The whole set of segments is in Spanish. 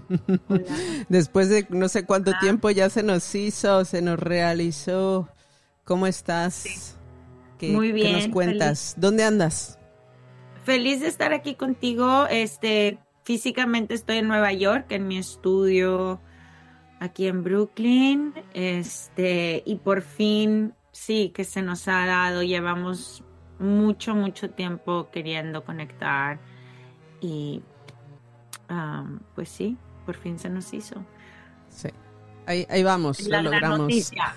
Hola. Después de no sé cuánto Ah, tiempo ya se nos hizo, se nos realizó. ¿Cómo sí. estás? ¿Qué, Muy qué nos bien, feliz. cuentas? ¿Dónde andas? Feliz de estar aquí contigo. Físicamente estoy en Nueva York, en mi estudio aquí en Brooklyn. Y por fin, sí, que se nos ha dado. Llevamos mucho, mucho tiempo queriendo conectar y, pues sí, por fin se nos hizo. Sí. Ahí vamos, lo La gran logramos. noticia.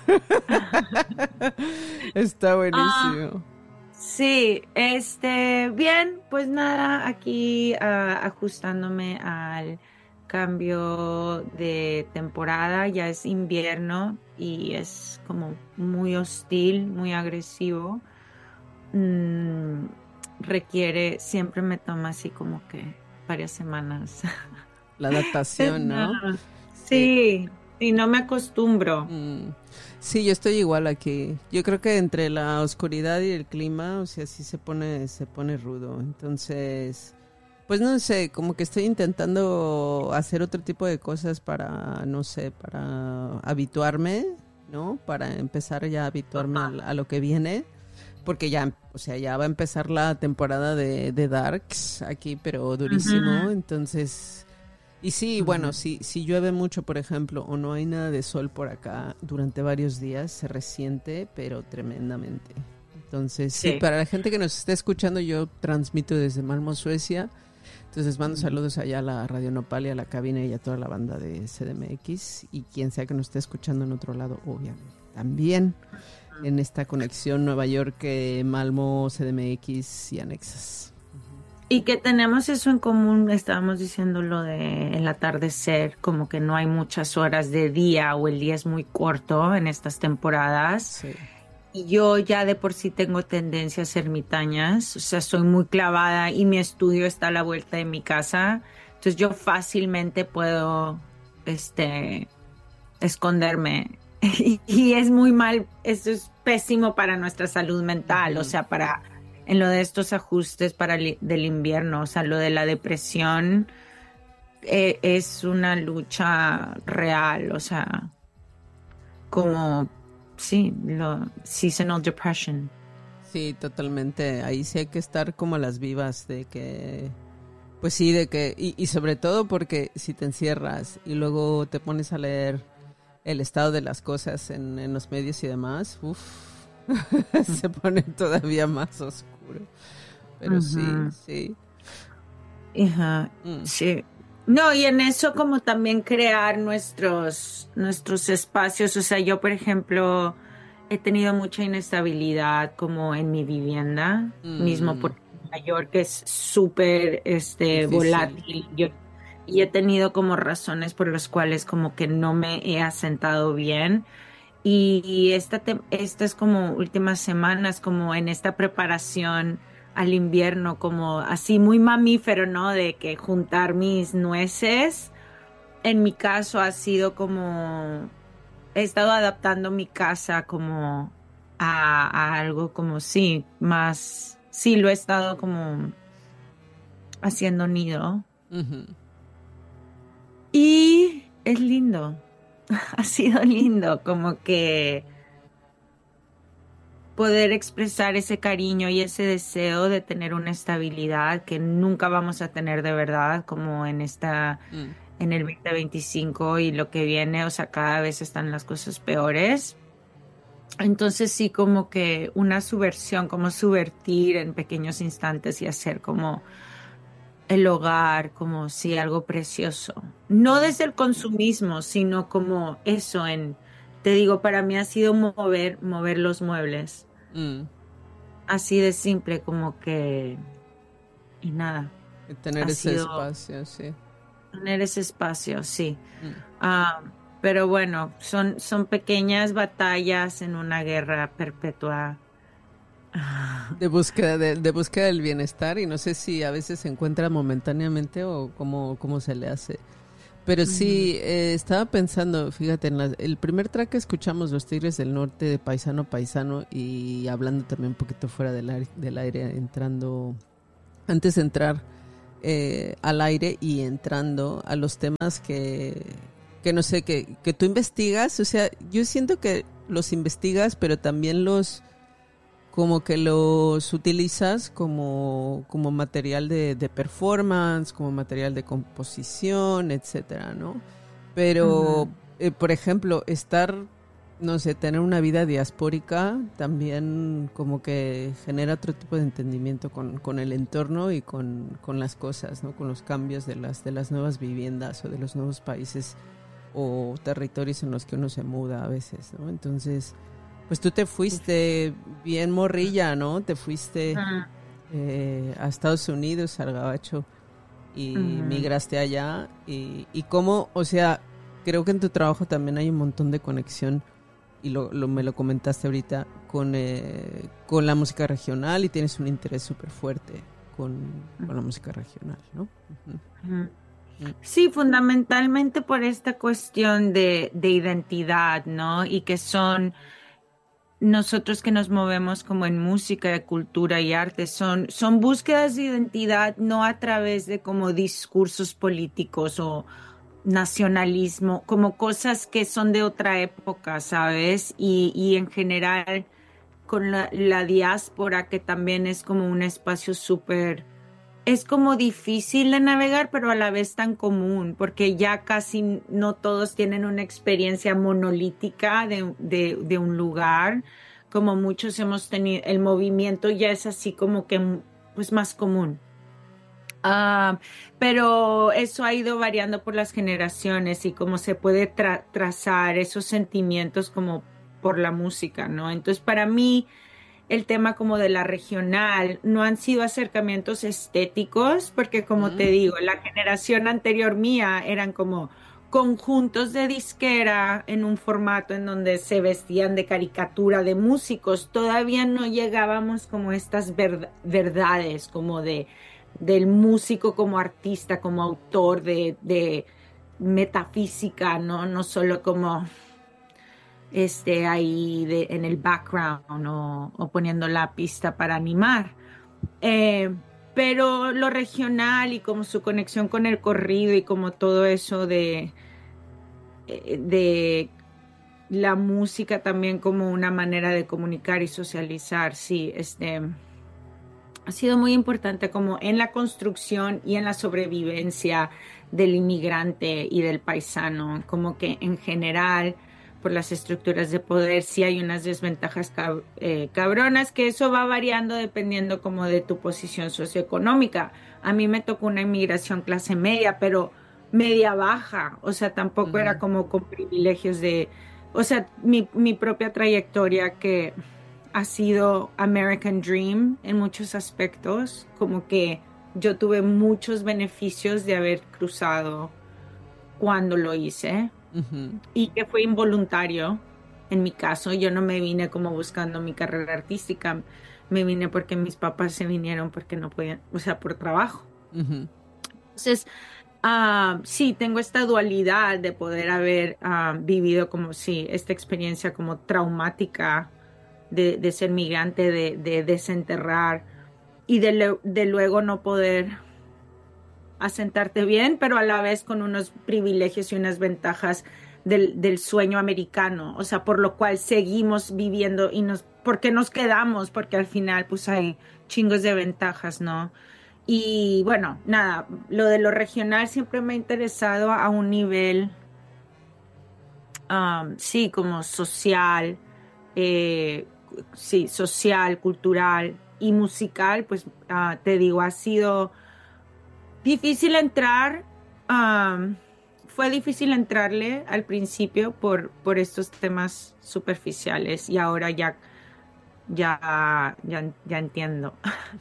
Está Ah, buenísimo. sí, bien, pues nada, aquí ajustándome al cambio de temporada, ya es invierno y es como muy hostil, muy agresivo. Mm, siempre me toma así como que varias semanas. La adaptación, No, ¿no? Sí. sí, y no me acostumbro. Mm. Sí, yo estoy igual aquí. Yo creo que entre la oscuridad y el clima, o sea, sí se pone rudo. Entonces, pues no sé, como que estoy intentando hacer otro tipo de cosas para, no sé, para habituarme, ¿no? Para empezar ya a habituarme Ajá. a lo que viene. Porque ya, o sea, ya va a empezar la temporada de Darks aquí, pero durísimo. Ujú, Entonces, y sí, bueno, ujú. si llueve mucho, por ejemplo, o no hay nada de sol por acá durante varios días, se resiente, pero tremendamente. Entonces, sí, Sí. para la gente que nos está escuchando, yo transmito desde Malmo, Suecia. Entonces, mando Ujú. saludos allá a la Radio Nopal y a la cabina y a toda la banda de CDMX. Y quien sea que nos esté escuchando en otro lado, obviamente. También en esta conexión Nueva York, Malmo, CDMX y anexas. Y que tenemos eso en común, estábamos diciendo lo de el atardecer, como que no hay muchas horas de día o el día es muy corto en estas temporadas. Sí. Y yo ya de por sí tengo tendencias ermitañas, o sea, soy muy clavada y mi estudio está a la vuelta de mi casa. Entonces yo fácilmente puedo, este, esconderme. Y es muy mal, eso es pésimo para nuestra salud mental, o Ujú. sea, para en lo de estos ajustes del invierno, o sea, lo de la depresión es una lucha real, o sea, como, sí, lo seasonal depression. Sí, totalmente. Ahí sí hay que estar como a las vivas de que, pues sí, de que, y sobre todo porque si te encierras y luego te pones a leer el estado de las cosas en los medios y demás, uff, se pone todavía más oscuro. Pero sí, Ujú. sí. Ajá, Mm, sí. No, y en eso como también crear nuestros espacios. O sea, yo, por ejemplo, he tenido mucha inestabilidad como en mi vivienda, mismo mm, porque Nueva York es súper difícil. volátil. Y he tenido como razones por las cuales como que no me he asentado bien. Y estas como últimas semanas, como en esta preparación al invierno, como así muy mamífero, ¿no? De que juntar mis nueces, en mi caso ha sido como, he estado adaptando mi casa como a algo como, sí, más, sí, lo he estado como haciendo nido. Ujú. Y es lindo, ha sido lindo, como que poder expresar ese cariño y ese deseo de tener una estabilidad que nunca vamos a tener de verdad, como Mm. en el 2025 y lo que viene, o sea, cada vez están las cosas peores. Entonces sí, como que una subversión, como subvertir en pequeños instantes y hacer como el hogar, como sí, algo precioso. No desde el consumismo, sino como eso te digo, para mí ha sido mover los muebles. Mm. Así de simple como que, y nada, Y tener ha ese sido espacio, sí. tener ese espacio, sí. Mm. Ah, pero bueno, son pequeñas batallas en una guerra perpetua. Ah, De búsqueda del bienestar y no sé si a veces se encuentra momentáneamente o cómo se le hace. Pero ujú, sí, estaba pensando, fíjate, el primer track que escuchamos, Los Tigres del Norte, de Paisano Paisano, y hablando también un poquito fuera del aire, entrando, antes de entrar al aire y entrando a los temas que no sé, que tú investigas. O sea, yo siento que los investigas, pero también como que los utilizas como material de performance, como material de composición, etcétera, ¿no? Pero, por ejemplo, no sé, tener una vida diaspórica también como que genera otro tipo de entendimiento con el entorno y con las cosas, ¿no? Con los cambios de las nuevas viviendas o de los nuevos países o territorios en los que uno se muda a veces, ¿no? Entonces, pues tú te fuiste bien morrilla, ¿no? Te fuiste a Estados Unidos, al Gabacho, y migraste allá. Y cómo, o sea, creo que en tu trabajo también hay un montón de conexión, y me lo comentaste ahorita, con la música regional, y tienes un interés súper fuerte con la música regional, ¿no? Sí, fundamentalmente por esta cuestión de identidad, ¿no? Y que son nosotros que nos movemos como en música, de cultura y arte, son búsquedas de identidad no a través de como discursos políticos o nacionalismo, como cosas que son de otra época, ¿sabes? Y en general con la diáspora, que también es como un espacio súper, es como difícil de navegar, pero a la vez tan común, porque ya casi no todos tienen una experiencia monolítica de un lugar, como muchos hemos tenido, el movimiento ya es así como que pues más común. Pero eso ha ido variando por las generaciones y cómo se puede trazar esos sentimientos como por la música, ¿no? Entonces, para mí, el tema como de la regional no han sido acercamientos estéticos, porque como te digo, la generación anterior mía eran como conjuntos de disquera en un formato en donde se vestían de caricatura de músicos. Todavía no llegábamos como a estas verdades como del músico como artista, como autor de metafísica, ¿no? No solo como ahí en el background o poniendo la pista para animar. Pero lo regional y como su conexión con el corrido y como todo eso de la música también como una manera de comunicar y socializar, sí, ha sido muy importante como en la construcción y en la sobrevivencia del inmigrante y del paisano, como que en general por las estructuras de poder sí hay unas desventajas cabronas, que eso va variando dependiendo como de tu posición socioeconómica. A mí me tocó una inmigración clase media, pero media baja, o sea, tampoco era como con privilegios o sea, mi propia trayectoria que ha sido American Dream en muchos aspectos, como que yo tuve muchos beneficios de haber cruzado cuando lo hice y que fue involuntario en mi caso. Yo no me vine como buscando mi carrera artística, me vine porque mis papás se vinieron porque no podían, o sea, por trabajo. Entonces, sí, tengo esta dualidad de poder haber vivido como sí, esta experiencia como traumática de ser migrante, de desenterrar y de luego no poder asentarte bien, pero a la vez con unos privilegios y unas ventajas del sueño americano, o sea, por lo cual seguimos viviendo ¿por qué nos quedamos? Porque al final pues hay chingos de ventajas, ¿no? Y bueno, nada, lo de lo regional siempre me ha interesado a un nivel, sí, como social, sí, social, cultural y musical, pues te digo, ha sido difícil entrar, fue difícil entrarle al principio por estos temas superficiales y ahora ya entiendo.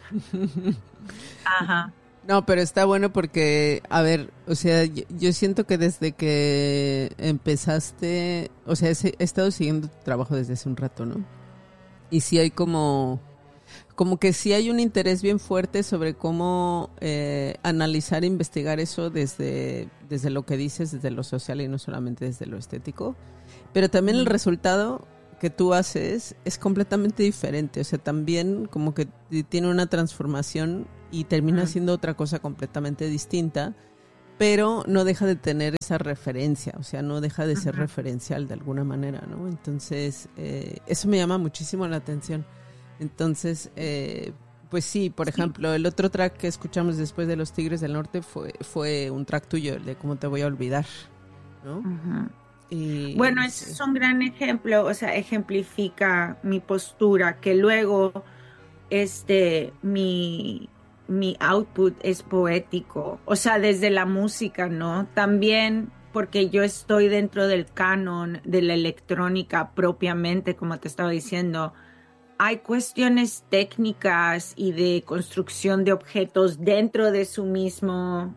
Ajá. No, pero está bueno porque, a ver, o sea, yo siento que desde que empezaste, o sea, he estado siguiendo tu trabajo desde hace un rato, ¿no? Y sí hay como que sí hay un interés bien fuerte sobre cómo analizar e investigar eso desde lo que dices, desde lo social y no solamente desde lo estético. Pero también el resultado que tú haces es completamente diferente. O sea, también como que tiene una transformación y termina siendo otra cosa completamente distinta, pero no deja de tener esa referencia, o sea, no deja de ser referencial de alguna manera, ¿no? Entonces, eso me llama muchísimo la atención. Entonces, pues sí, por ejemplo, el otro track que escuchamos después de Los Tigres del Norte fue un track tuyo, el de Cómo te voy a olvidar, ¿no? Y, bueno, ese es un gran ejemplo, o sea, ejemplifica mi postura, que luego mi output es poético, o sea, desde la música, ¿no? También porque yo estoy dentro del canon de la electrónica propiamente, como te estaba diciendo. Hay cuestiones técnicas y de construcción de objetos dentro de su mismo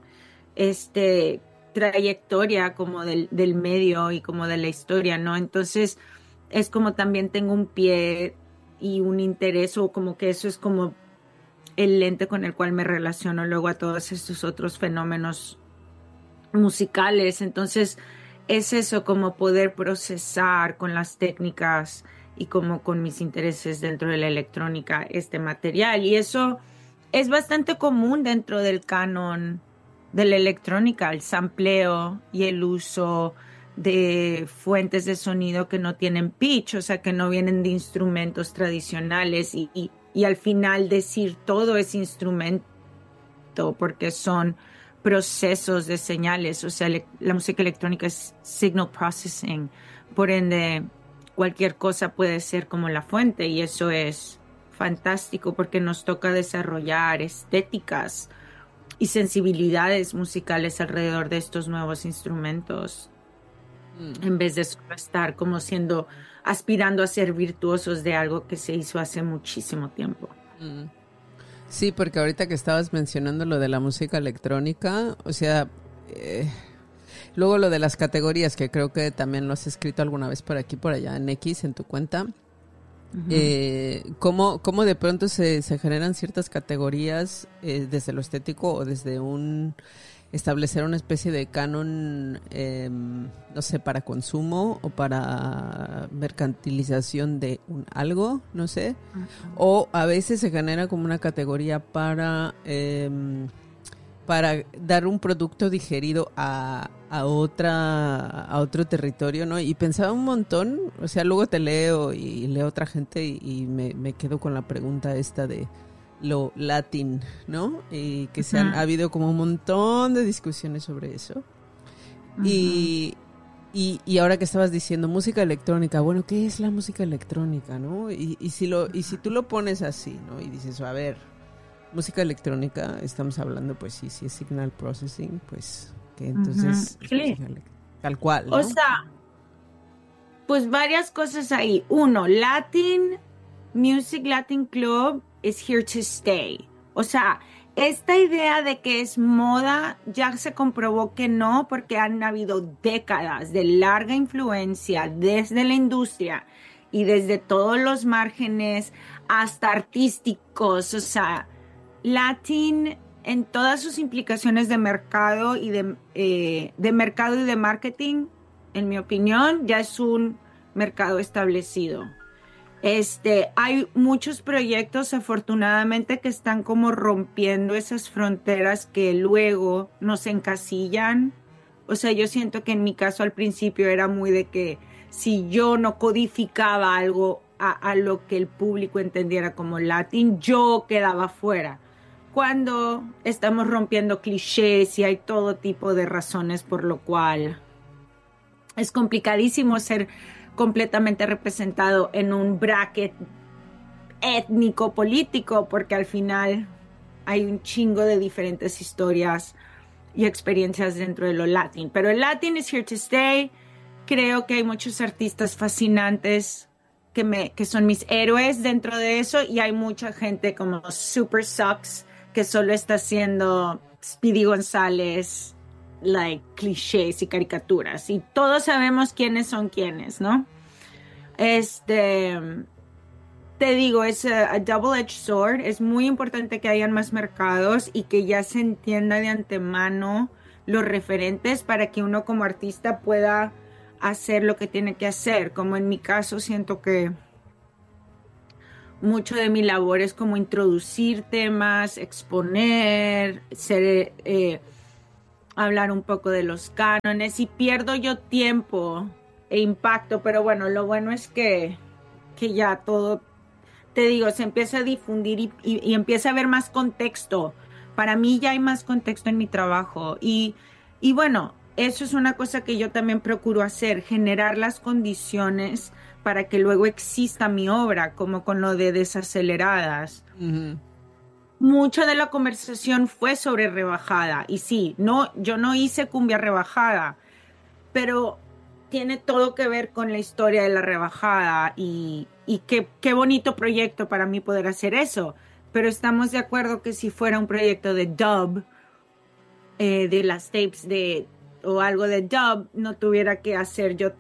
trayectoria como del medio y como de la historia, ¿no? Entonces es como también tengo un pie y un interés, o como que eso es como el lente con el cual me relaciono luego a todos estos otros fenómenos musicales. Entonces es eso, como poder procesar con las técnicas y como con mis intereses dentro de la electrónica este material. Y eso es bastante común dentro del canon de la electrónica, el sampleo y el uso de fuentes de sonido que no tienen pitch, o sea, que no vienen de instrumentos tradicionales y al final decir todo es instrumento porque son procesos de señales, o sea, la música electrónica es signal processing, por ende cualquier cosa puede ser como la fuente, y eso es fantástico porque nos toca desarrollar estéticas y sensibilidades musicales alrededor de estos nuevos instrumentos, en vez de solo estar como aspirando a ser virtuosos de algo que se hizo hace muchísimo tiempo. Sí, porque ahorita que estabas mencionando lo de la música electrónica, o sea, luego lo de las categorías, que creo que también lo has escrito alguna vez por aquí, por allá en X, en tu cuenta. ¿Cómo de pronto se generan ciertas categorías desde lo estético o desde establecer una especie de canon, no sé, para consumo o para mercantilización de algo, no sé? O a veces se genera como una categoría para dar un producto digerido a otro territorio, ¿no? Y pensaba un montón, o sea, luego te leo y leo a otra gente y me quedo con la pregunta esta de lo latín, ¿no? Y que ha habido como un montón de discusiones sobre eso. Y ahora que estabas diciendo música electrónica, bueno, ¿qué es la música electrónica, no? Y si tú lo pones así, ¿no? Y dices, a ver, música electrónica, estamos hablando, pues sí es signal processing, pues que entonces tal cual, ¿no? O sea, pues varias cosas ahí. Uno, Latin Club is here to stay. O sea, esta idea de que es moda ya se comprobó que no, porque han habido décadas de larga influencia desde la industria y desde todos los márgenes hasta artísticos. O sea, Latin en todas sus implicaciones de mercado y de mercado y de marketing, en mi opinión, ya es un mercado establecido. Hay muchos proyectos, afortunadamente, que están como rompiendo esas fronteras que luego nos encasillan. O sea, yo siento que en mi caso al principio era muy de que si yo no codificaba algo a lo que el público entendiera como Latin, yo quedaba fuera. Cuando estamos rompiendo clichés y hay todo tipo de razones por lo cual es complicadísimo ser completamente representado en un bracket étnico político, porque al final hay un chingo de diferentes historias y experiencias dentro de lo latín. Pero el Latin is here to stay. Creo que hay muchos artistas fascinantes que son mis héroes dentro de eso, y hay mucha gente como Super Sucks que solo está haciendo Speedy González, like clichés y caricaturas, y todos sabemos quiénes son quiénes, ¿no? Te digo, es a double-edged sword. Es muy importante que hayan más mercados y que ya se entienda de antemano los referentes para que uno como artista pueda hacer lo que tiene que hacer. Como en mi caso, siento que mucho de mi labor es como introducir temas, exponer, hablar un poco de los cánones y pierdo yo tiempo e impacto, pero bueno, lo bueno es que ya todo, te digo, se empieza a difundir y empieza a haber más contexto. Para mí ya hay más contexto en mi trabajo y bueno, eso es una cosa que yo también procuro hacer, generar las condiciones para que luego exista mi obra, como con lo de Desaceleradas. Ujú. Mucho de la conversación fue sobre rebajada y sí, no, yo no hice cumbia rebajada, pero tiene todo que ver con la historia de la rebajada y qué bonito proyecto para mí poder hacer eso. Pero estamos de acuerdo que si fuera un proyecto de dub, de las tapes o algo de dub, no tuviera que hacer yo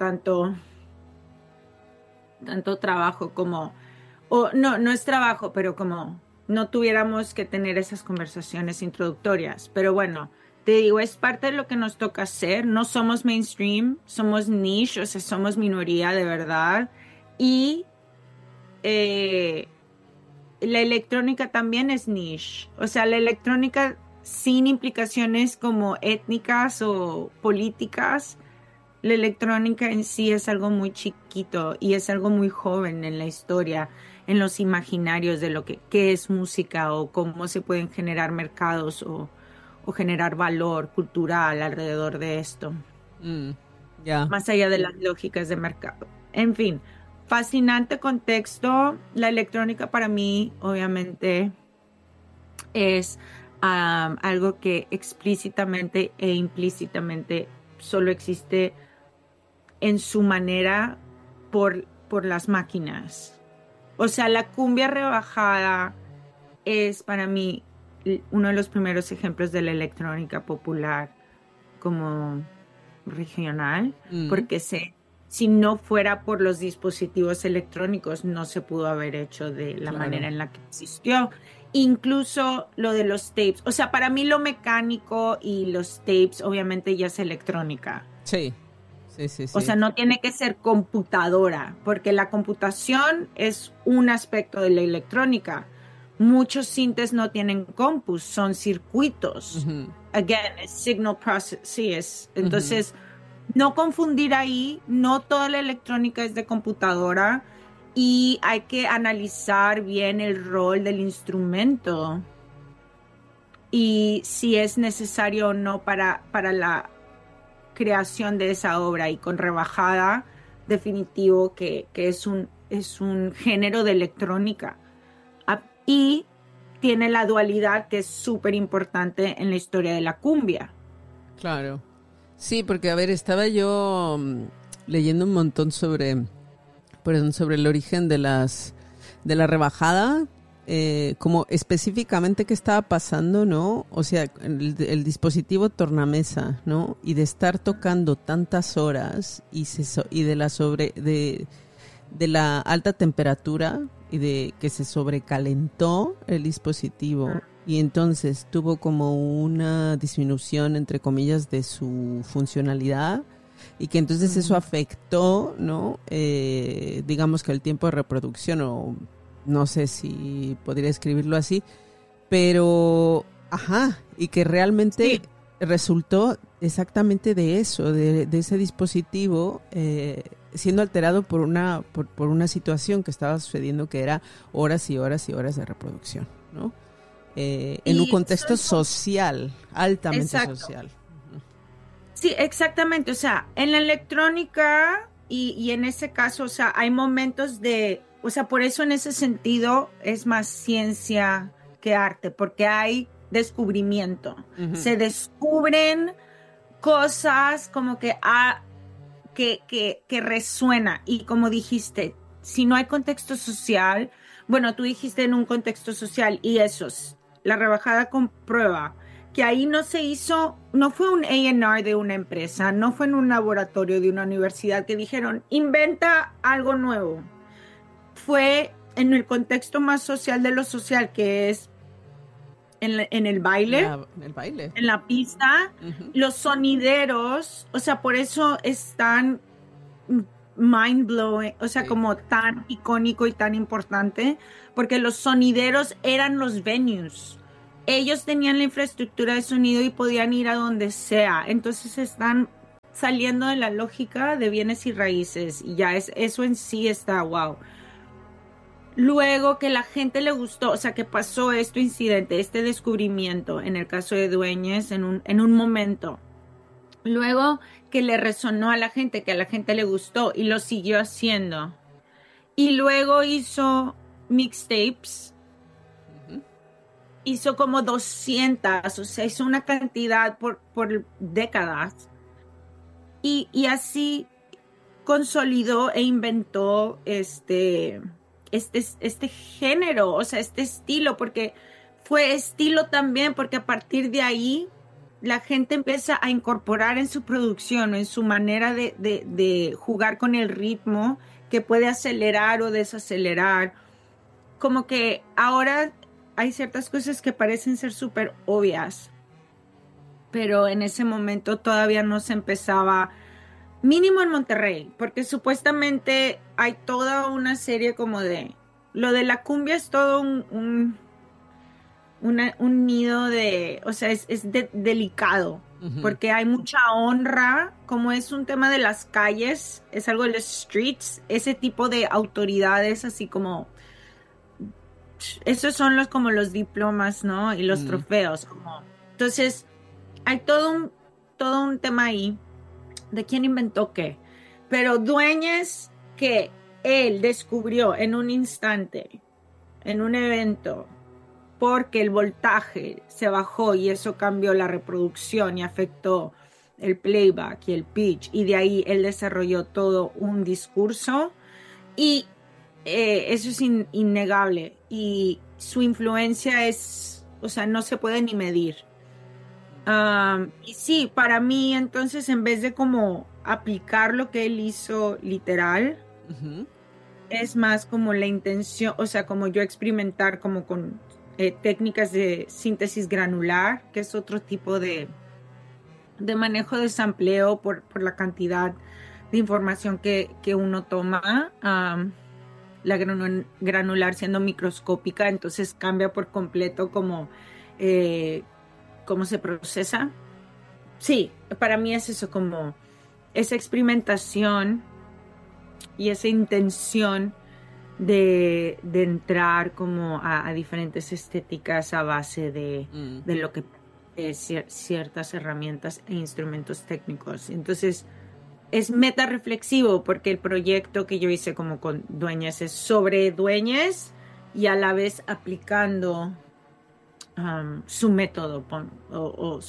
tanto trabajo como, o no, no es trabajo, pero como no tuviéramos que tener esas conversaciones introductorias. Pero bueno, te digo, es parte de lo que nos toca hacer. No somos mainstream, somos niche, o sea, somos minoría de verdad. Y eh, la electrónica también es niche. O sea, la electrónica sin implicaciones como étnicas o políticas, la electrónica en sí es algo muy chiquito y es algo muy joven en la historia, en los imaginarios de lo que qué es música o cómo se pueden generar mercados o generar valor cultural alrededor de esto, Mm, ya. más allá de las lógicas de mercado. En fin, fascinante contexto. La electrónica para mí, obviamente, es algo que explícitamente e implícitamente solo existe en su manera por las máquinas. O sea, la cumbia rebajada es para mí uno de los primeros ejemplos de la electrónica popular como regional, Mm, porque si no fuera por los dispositivos electrónicos, no se pudo haber hecho de la claro. manera en la que existió. Incluso lo de los tapes. O sea, para mí lo mecánico y los tapes obviamente ya es electrónica. Sí, sí, sí, O sí. sea, no tiene que ser computadora, porque la computación es un aspecto de la electrónica. Muchos sintes no tienen compus, son circuitos. Ujú, Again, es signal process, sí es. ujú. Entonces, no confundir ahí, no toda la electrónica es de computadora y hay que analizar bien el rol del instrumento y si es necesario o no para la creación de esa obra y con rebajada definitivo que es un género de electrónica. Y tiene la dualidad que es súper importante en la historia de la cumbia. Claro. Sí, porque a ver, estaba yo leyendo un montón sobre el origen de la rebajada, como específicamente qué estaba pasando, ¿no? O sea, el dispositivo tornamesa, ¿no? Y de estar tocando tantas horas y de de la alta temperatura y de que se sobrecalentó el dispositivo y entonces tuvo como una disminución entre comillas de su funcionalidad y que entonces eso afectó, ¿no? Digamos que el tiempo de reproducción o no sé si podría escribirlo así, pero ajá, y que realmente Sí, resultó exactamente de eso, de ese dispositivo siendo alterado por una situación que estaba sucediendo que era horas y horas y horas de reproducción, ¿no? En un y contexto social, altamente exacto. social. Sí, exactamente. O sea, en la electrónica y en ese caso, o sea, hay momentos o sea, por eso en ese sentido es más ciencia que arte, porque hay descubrimiento. Ujú. Se descubren cosas como que resuena. Y como dijiste, si no hay contexto social, bueno, tú dijiste en un contexto social y eso, la rebajada comprueba que ahí no se hizo, no fue un A&R de una empresa, no fue en un laboratorio de una universidad que dijeron, inventa algo nuevo. Fue en el contexto más social de lo social, que es en el baile, En el baile. en la pista, Ujú. los sonideros, o sea, por eso están mind blowing, o sea, Sí. como tan icónico y tan importante, porque los sonideros eran los venues. Ellos tenían la infraestructura de sonido y podían ir a donde sea. Entonces están saliendo de la lógica de bienes y raíces y ya es eso en sí está wow. Luego que la gente le gustó, o sea, que pasó este incidente, este descubrimiento, en el caso de Dueñez, en un momento. Luego que le resonó a la gente, que a la gente le gustó y lo siguió haciendo. Y luego hizo mixtapes, Ujú. hizo como 200, o sea, hizo una cantidad por décadas. Y así consolidó e inventó este género, o sea, este estilo, porque fue estilo también, porque a partir de ahí la gente empieza a incorporar en su producción, en su manera de jugar con el ritmo, que puede acelerar o desacelerar. Como que ahora hay ciertas cosas que parecen ser súper obvias, pero en ese momento todavía no se empezaba. Mínimo en Monterrey, porque supuestamente hay toda una serie como de... Lo de la cumbia es todo un nido de... O sea, delicado, Ujú. porque hay mucha honra, como es un tema de las calles, es algo de los streets, ese tipo de autoridades, así como... Esos son los como los diplomas, ¿no? Y los Mm. trofeos, como... Entonces, hay todo un tema ahí de quién inventó qué. Pero Dueñez, que él descubrió en un instante, en un evento, porque el voltaje se bajó y eso cambió la reproducción y afectó el playback y el pitch, y de ahí él desarrolló todo un discurso y eso es innegable y su influencia es, o sea, no se puede ni medir. Y sí, para mí entonces en vez de como aplicar lo que él hizo literal, Ujú. es más como la intención, o sea, como yo experimentar como con técnicas de síntesis granular, que es otro tipo de manejo de sampleo por la cantidad de información que uno toma. La granular siendo microscópica, entonces cambia por completo como eh, cómo se procesa. Sí, para mí es eso, como esa experimentación y esa intención de entrar como a diferentes estéticas a base Mm. de lo que ciertas herramientas e instrumentos técnicos. Entonces, es meta reflexivo porque el proyecto que yo hice como con Dueñas es sobre Dueñas y a la vez aplicando su método o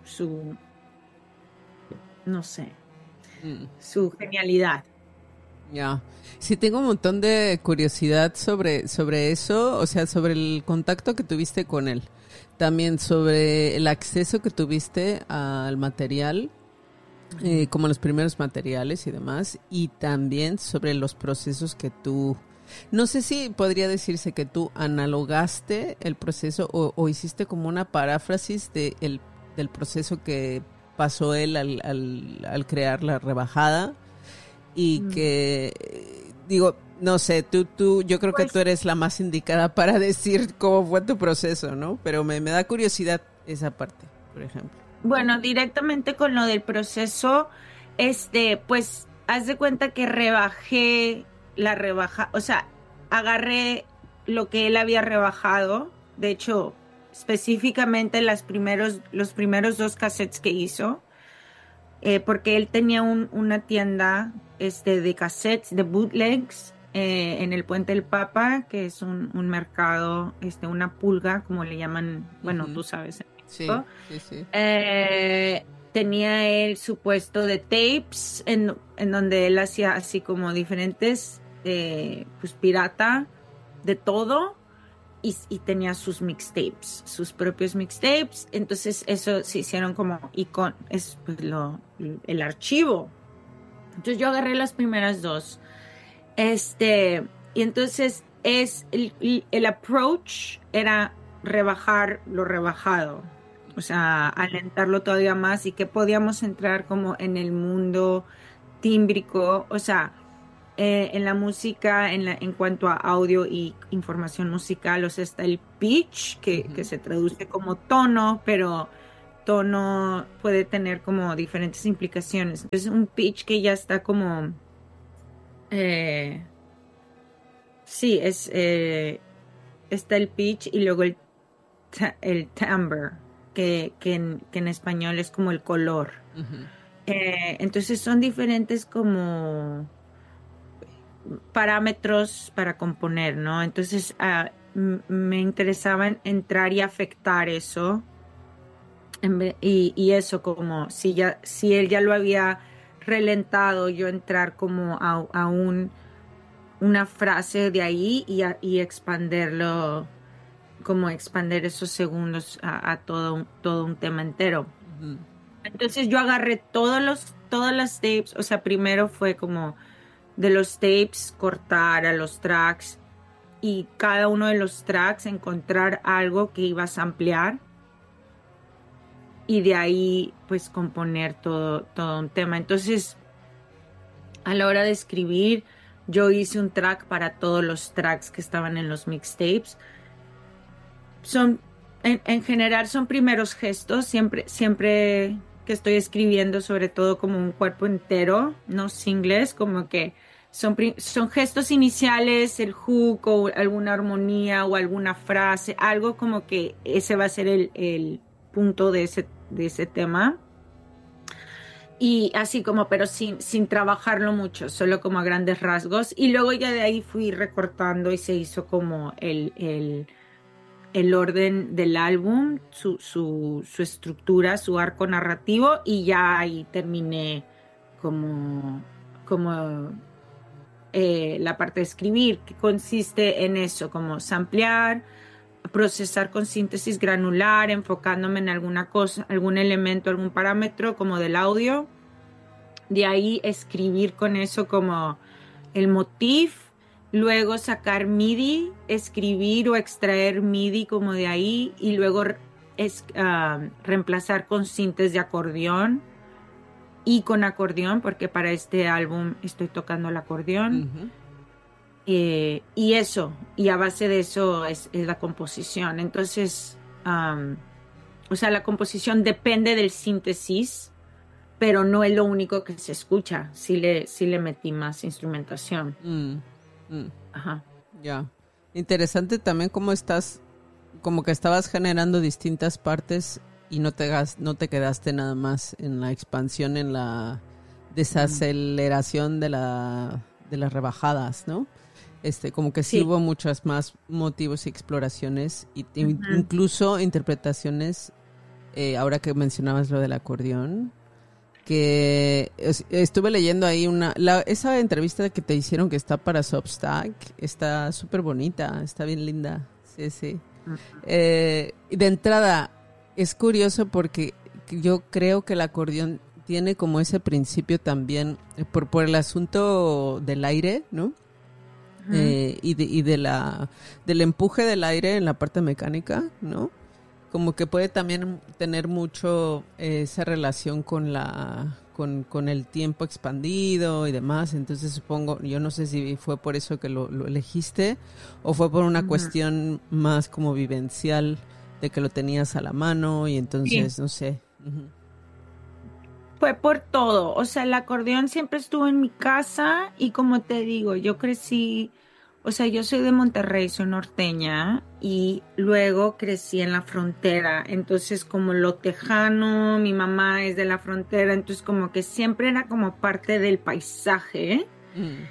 no sé, Mm. su genialidad. Ya. Sí, tengo un montón de curiosidad sobre eso, o sea, sobre el contacto que tuviste con él. También sobre el acceso que tuviste al material, como los primeros materiales y demás. Y también sobre los procesos que tú... No sé si podría decirse que tú analogaste el proceso o hiciste como una paráfrasis del proceso que pasó él al crear la rebajada y Mm. que digo, no sé, yo creo que tú Pues eres la más indicada para decir cómo fue tu proceso, ¿no? Pero me da curiosidad esa parte, por ejemplo. bueno, directamente con lo del proceso, pues haz de cuenta que rebajé la rebaja, o sea, agarré lo que él había rebajado, de hecho, específicamente los primeros dos cassettes que hizo, porque él tenía una tienda, de cassettes, de bootlegs, en el Puente del Papa, que es un mercado, una pulga, como le llaman, bueno, Ujú. tú sabes, en Sí, México. sí, sí. Tenía él su puesto de tapes en donde él hacía así como diferentes, pues pirata, de todo, y tenía sus mixtapes, sus propios mixtapes. Entonces eso se hicieron como es pues, el archivo. Entonces yo agarré las primeras dos. Y entonces el approach era rebajar lo rebajado, o sea, alentarlo todavía más y que podíamos entrar como en el mundo tímbrico, o sea, en la música, en cuanto a audio y información musical, o sea, está el pitch, que se traduce como tono, pero tono puede tener como diferentes implicaciones. Entonces, un pitch que ya está como, eh, sí, está el pitch y luego el timbre, que en español es como el color. Ujú. Entonces son diferentes como parámetros para componer, ¿no? Entonces me interesaba entrar y afectar eso y eso como si él ya lo había relentado, yo entrar como a una frase de ahí y expanderlo, como expander esos segundos a todo un tema entero. Ujú. Entonces yo agarré todas las tapes, o sea, primero fue como de los tapes cortar a los tracks y cada uno de los tracks encontrar algo que ibas a ampliar y de ahí pues componer todo un tema. Entonces, a la hora de escribir, yo hice un track para todos los tracks que estaban en los mixtapes. Son, en general son primeros gestos, siempre que estoy escribiendo, sobre todo como un cuerpo entero, no singles, como que son gestos iniciales, el hook o alguna armonía o alguna frase, algo como que ese va a ser el punto de ese tema. Y así como, pero sin trabajarlo mucho, solo como a grandes rasgos. Y luego ya de ahí fui recortando y se hizo como el orden del álbum, su estructura, su arco narrativo, y ya ahí terminé como la parte de escribir, que consiste en eso, como samplear, procesar con síntesis granular, enfocándome en alguna cosa, algún elemento, algún parámetro como del audio, de ahí escribir con eso como el motif, luego sacar MIDI, escribir o extraer MIDI como de ahí y luego reemplazar con sintes de acordeón y con acordeón, porque para este álbum estoy tocando el acordeón. Ujú. Y eso, y a base de eso es la composición. Entonces, o sea, la composición depende del síntesis, pero no es lo único que se escucha. Sí le metí más instrumentación. Mm, mm, Ajá. ya. Interesante también cómo estás, como que estabas generando distintas partes y no te quedaste nada más en la expansión, en la desaceleración de las rebajadas, ¿no? Como que sí Sí. hubo muchos más motivos y exploraciones y Ujú. incluso interpretaciones, ahora que mencionabas lo del acordeón, que estuve leyendo ahí esa entrevista que te hicieron que está para Substack, está súper bonita, está bien linda, sí, sí. Y de entrada, es curioso porque yo creo que el acordeón tiene como ese principio también, por el asunto del aire, ¿no? Ujú. Del empuje del aire en la parte mecánica, ¿no? Como que puede también tener mucho esa relación con el tiempo expandido y demás. Entonces supongo, yo no sé si fue por eso que lo elegiste o fue por una Ujú. cuestión más como vivencial de que lo tenías a la mano y Sí, entonces, no sé. Ujú. fue por todo. O sea, el acordeón siempre estuvo en mi casa y como te digo, yo crecí, o sea, yo soy de Monterrey, soy norteña y luego crecí en la frontera. Entonces, como lo tejano, mi mamá es de la frontera, entonces como que siempre era como parte del paisaje. Mm,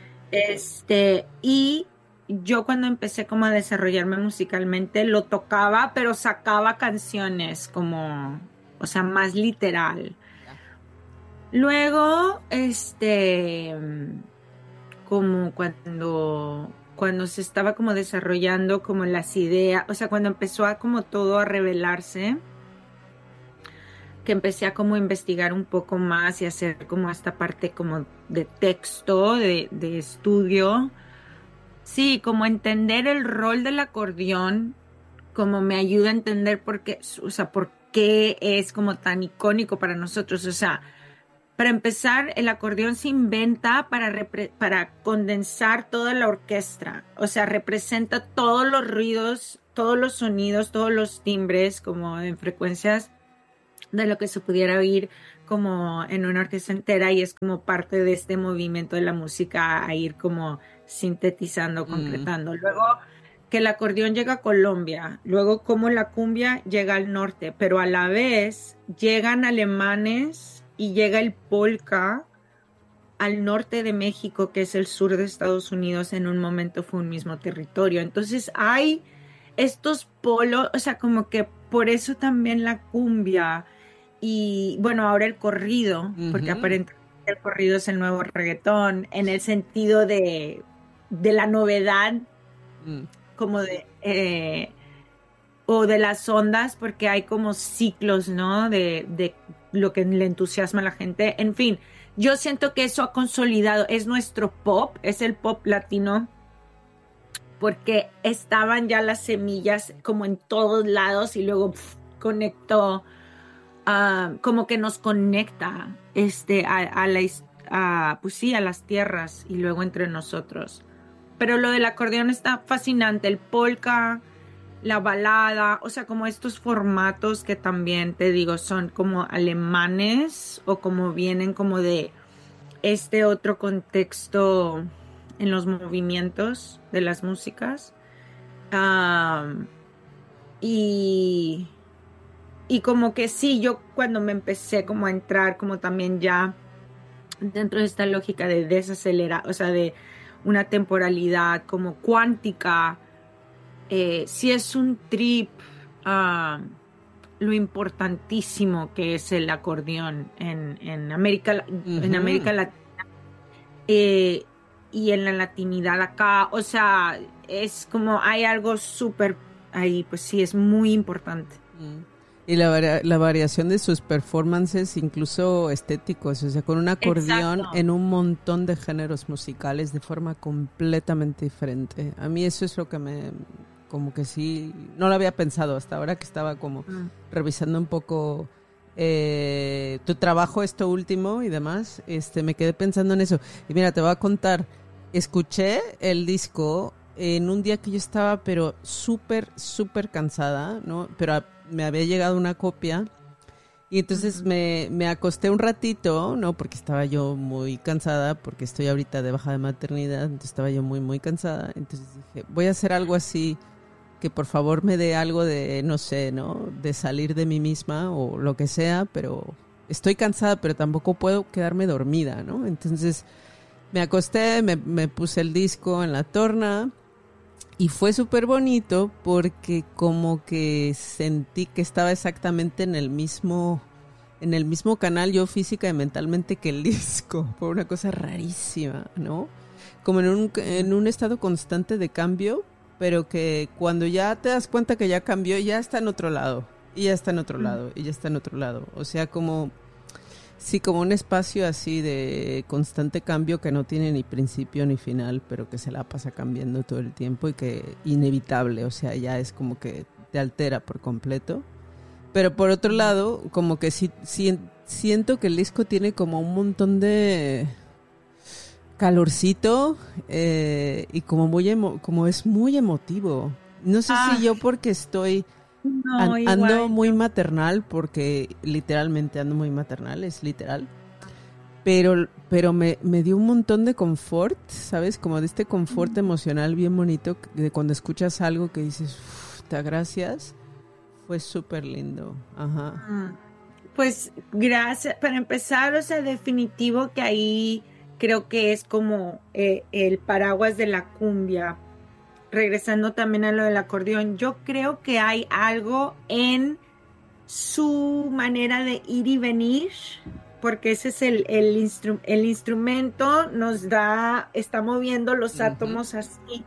Y yo cuando empecé como a desarrollarme musicalmente, lo tocaba, pero sacaba canciones como, o sea, más literal. ya. Luego, como cuando se estaba como desarrollando como las ideas, o sea, cuando empezó a como todo a revelarse, que empecé a como investigar un poco más y hacer como esta parte como de texto, de estudio. Sí, como entender el rol del acordeón, como me ayuda a entender por qué, o sea, por qué es como tan icónico para nosotros. O sea, Para empezar, el acordeón se inventa para condensar toda la orquesta, o sea, representa todos los ruidos, todos los sonidos, todos los timbres, como en frecuencias de lo que se pudiera oír como en una orquesta entera, y es como parte de este movimiento de la música a ir como sintetizando, concretando. Luego que el acordeón llega a Colombia, luego como la cumbia llega al norte, pero a la vez llegan alemanes y llega el polka al norte de México, que es el sur de Estados Unidos. En un momento fue un mismo territorio. Entonces hay estos polos, o sea, como que por eso también la cumbia y bueno, ahora el corrido, porque aparentemente el corrido es el nuevo reggaetón, en el sentido de la novedad, como o de las ondas, porque hay como ciclos, ¿no? De lo que le entusiasma a la gente. En fin, yo siento que eso ha consolidado, es nuestro pop, es el pop latino, porque estaban ya las semillas como en todos lados y luego conectó, como que nos conecta pues sí, a las tierras y luego entre nosotros. Pero lo del acordeón está fascinante, el polka, la balada, o sea, como estos formatos que también te digo son como alemanes o como vienen como de este otro contexto en los movimientos de las músicas. Y, y como que sí, yo cuando me empecé como a entrar como también ya dentro de esta lógica de desacelerar, o sea, de una temporalidad como cuántica, sí es un trip, lo importantísimo que es el acordeón en América Latina, eh, y en la latinidad acá, o sea, es como hay algo súper ahí, pues sí, es muy importante. Y la variación de sus performances, incluso estéticos, o sea, con un acordeón Exacto. en un montón de géneros musicales de forma completamente diferente. A mí eso es lo que como que sí, no lo había pensado hasta ahora que estaba como revisando un poco tu trabajo, esto último y demás, me quedé pensando en eso. Y mira, te voy a contar, escuché el disco en un día que yo estaba pero súper cansada, ¿no? Pero me había llegado una copia y entonces me acosté un ratito, ¿no? Porque estaba yo muy cansada, porque estoy ahorita de baja de maternidad, entonces estaba yo muy cansada. Entonces dije, voy a hacer algo así que por favor me dé algo de, no sé, ¿no? De salir de mí misma o lo que sea, pero estoy cansada, pero tampoco puedo quedarme dormida, ¿no? Entonces me acosté, me puse el disco en la torna y fue súper bonito porque como que sentí que estaba exactamente en el mismo canal yo física y mentalmente que el disco. Fue una cosa rarísima, ¿no? Como en un estado constante de cambio, pero que cuando ya te das cuenta que ya cambió, ya está en otro lado, y ya está en otro lado, y ya está en otro lado. O sea, como, sí, como un espacio así de constante cambio que no tiene ni principio ni final, pero que se la pasa cambiando todo el tiempo y que inevitable, o sea, ya es como que te altera por completo. Pero por otro lado, como que sí siento que el disco tiene como un montón de calorcito y como como es muy emotivo. No sé si yo porque estoy No, ando igual muy yo. maternal, porque literalmente ando muy maternal, es literal. Pero me dio un montón de confort, ¿sabes? Como de este confort emocional bien bonito de cuando escuchas algo que dices, te gracias. Fue súper lindo. Ajá. Pues gracias. Para empezar, o sea, definitivo que ahí creo que es como el paraguas de la cumbia. Regresando también a lo del acordeón, yo creo que hay algo en su manera de ir y venir, porque ese es el instrumento, está moviendo los Ujú. átomos así,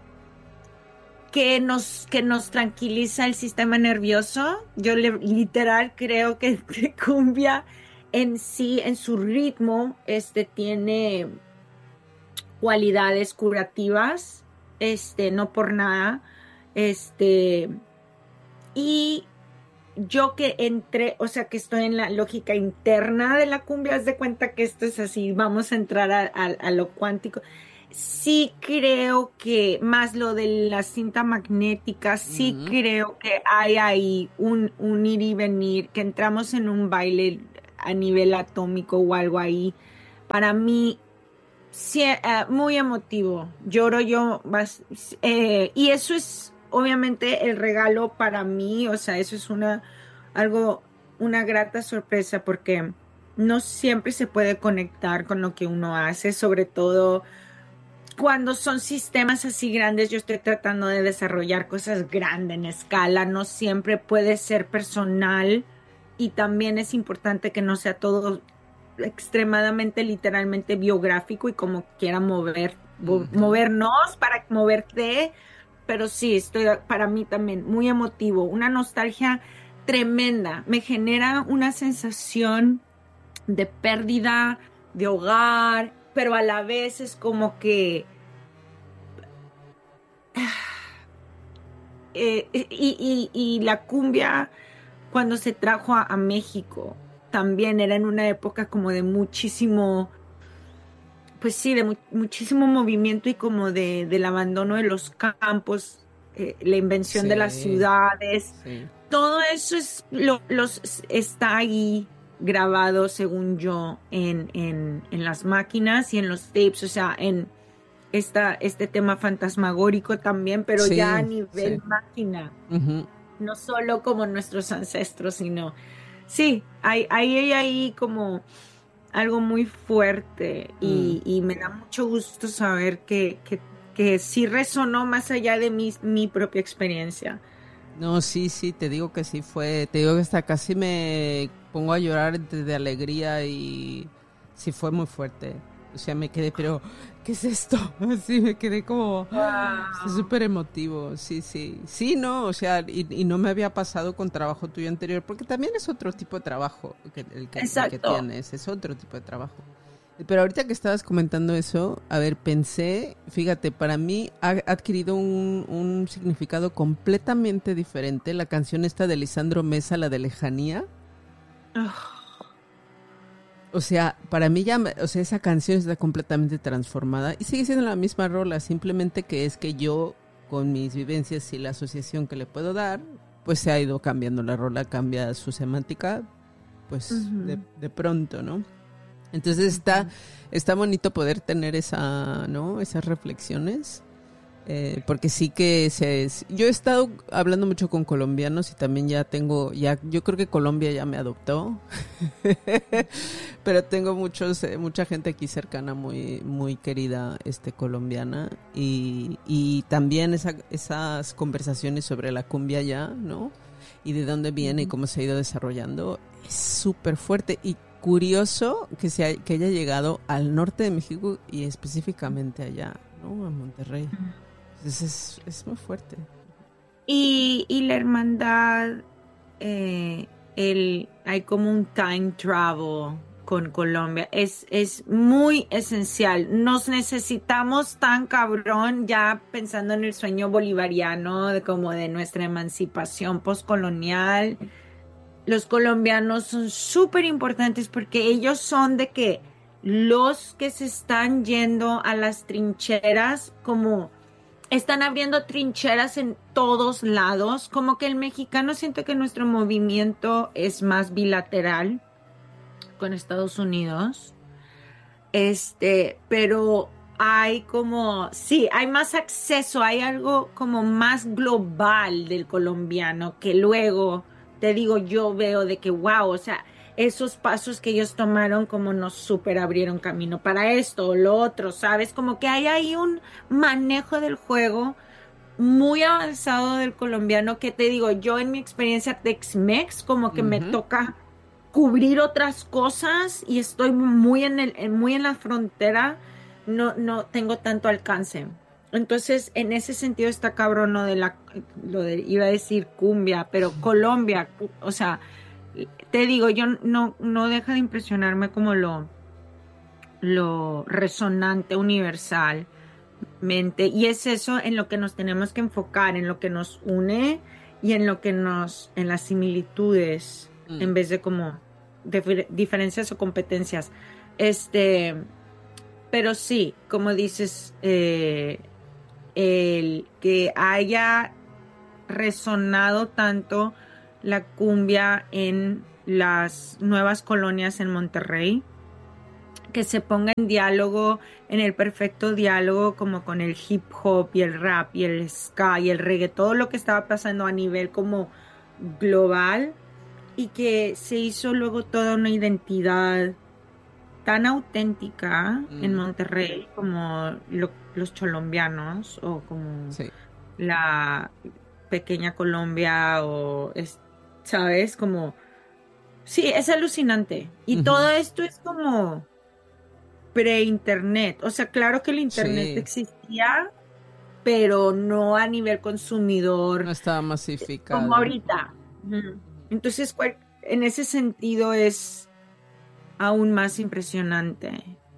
que nos tranquiliza el sistema nervioso. Yo literal creo que cumbia en sí, en su ritmo, tiene cualidades curativas, no por nada, este, y yo que entré, o sea, que estoy en la lógica interna de la cumbia, haz de cuenta que esto es así, vamos a entrar a lo cuántico. Sí creo que más lo de la cinta magnética, sí Ujú. creo que hay ahí un ir y venir, que entramos en un baile a nivel atómico o algo ahí. Para mí, sí, muy emotivo. Lloro yo, y eso es obviamente el regalo para mí, o sea, eso es algo, una grata sorpresa porque no siempre se puede conectar con lo que uno hace, sobre todo cuando son sistemas así grandes. Yo estoy tratando de desarrollar cosas grandes en escala, no siempre puede ser personal y también es importante que no sea todo extremadamente literalmente biográfico y como quiera Ujú. movernos para moverte, pero sí, estoy para mí también muy emotivo, una nostalgia tremenda, me genera una sensación de pérdida de hogar, pero a la vez es como que y la cumbia cuando se trajo a México también era en una época como de muchísimo, pues sí, de muchísimo movimiento y como del abandono de los campos, la invención de las Sí, ciudades, sí. todo eso está ahí grabado, según yo, en las máquinas y en los tapes, o sea, en este tema fantasmagórico también, pero ya a Sí, sí. nivel máquina, Ujú. no solo como nuestros ancestros, sino, sí, hay ahí como algo muy fuerte Mm. y me da mucho gusto saber que sí resonó más allá de mi propia experiencia. No, sí, sí, te digo que sí fue, te digo que hasta casi me pongo a llorar de alegría y sí fue muy fuerte. O sea, me quedé, pero, ¿qué es esto? Así me quedé como Wow. súper emotivo, sí, sí. Sí, no, o sea, y no me había pasado con trabajo tuyo anterior, porque también es otro tipo de trabajo el que Exacto. tienes, es otro tipo de trabajo. Pero ahorita que estabas comentando eso, a ver, pensé, fíjate, para mí ha adquirido un significado completamente diferente la canción esta de Lisandro Mesa, la de Lejanía. Ah, O sea, para mí ya, o sea, esa canción está completamente transformada y sigue siendo la misma rola, simplemente que es que yo, con mis vivencias y la asociación que le puedo dar, pues se ha ido cambiando la rola, cambia su semántica, pues ujú, de pronto, ¿no? Entonces está, ujú. está bonito poder tener esa, ¿no? Esas reflexiones. Porque sí que yo he estado hablando mucho con colombianos y también ya tengo, ya, yo creo que Colombia ya me adoptó. Pero tengo mucha gente aquí cercana muy, muy querida, colombiana, y también esas conversaciones sobre la cumbia ya, ¿no? Y de dónde viene y Ujú. cómo se ha ido desarrollando, es súper fuerte y curioso que haya llegado al norte de México y específicamente allá, ¿no? A Monterrey. Entonces es muy fuerte. Y la hermandad, hay como un time travel con Colombia. Es muy esencial. Nos necesitamos tan cabrón ya pensando en el sueño bolivariano de como de nuestra emancipación postcolonial. Los colombianos son súper importantes porque ellos son de que los que se están yendo a las trincheras como están abriendo trincheras en todos lados, como que el mexicano siente que nuestro movimiento es más bilateral con Estados Unidos, pero hay como, sí, hay más acceso, hay algo como más global del colombiano que luego, te digo, yo veo de que, wow, o sea, esos pasos que ellos tomaron como nos super abrieron camino para esto o lo otro, ¿sabes? Como que hay ahí un manejo del juego muy avanzado del colombiano que te digo, yo en mi experiencia Tex-Mex como que me Ujú. toca cubrir otras cosas y estoy muy muy en la frontera, no tengo tanto alcance. Entonces, en ese sentido está cabrón iba a decir cumbia, pero Colombia, o sea, te digo, yo no deja de impresionarme como lo resonante, universal mente. Y es eso en lo que nos tenemos que enfocar, en lo que nos une y en lo que en las similitudes, en vez de como diferencias o competencias. Pero sí, como dices, el que haya resonado tanto la cumbia en las nuevas colonias en Monterrey, que se ponga en diálogo, en el perfecto diálogo como con el hip hop y el rap y el ska y el reggae, todo lo que estaba pasando a nivel como global, y que se hizo luego toda una identidad tan auténtica en Monterrey como los cholombianos o como Sí. la pequeña Colombia ¿sabes? Como, sí, es alucinante. Y todo esto es como pre-internet. O sea, claro que el internet Sí. existía, pero no a nivel consumidor No estaba masificado. como ahorita. Ujú. Entonces, en ese sentido es aún más impresionante.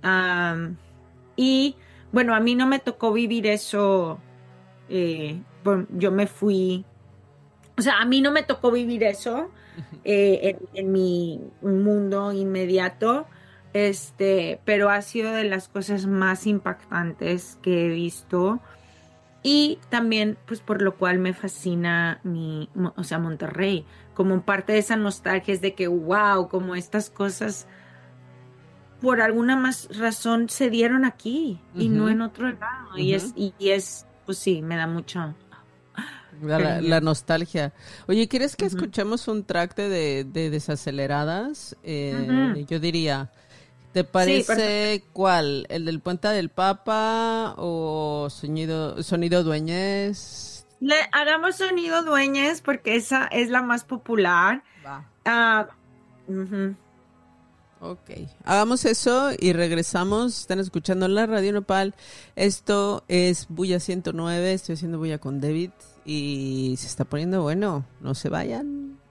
Y bueno, a mí no me tocó vivir eso. Yo me fui, o sea, a mí no me tocó vivir eso en mi mundo inmediato, pero ha sido de las cosas más impactantes que he visto. Y también, pues, por lo cual me fascina o sea, Monterrey, como parte de esa nostalgia es de que, wow, como estas cosas, por alguna más razón, se dieron aquí y no en otro lado. Y es, pues sí, me da mucho La nostalgia. Oye, ¿quieres que Ujú. escuchemos un track de Desaceleradas? Ujú. Yo diría, ¿te Sí, parece cuál? ¿El del Puente del Papa o Sonido Dueñez? Hagamos Sonido Dueñez porque esa es la más popular. Va. Ujú. Ok, hagamos eso y regresamos. Están escuchando la Radio Nopal. Esto es Bulla 109. Estoy haciendo bulla con David y se está poniendo bueno. No se vayan.